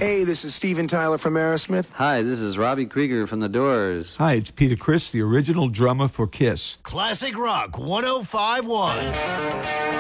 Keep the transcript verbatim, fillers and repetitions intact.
Hey, this is Steven Tyler from Aerosmith. Hi, this is Robbie Krieger from The Doors. Hi, it's Peter Criss, the original drummer for Kiss. Classic Rock one oh five point one.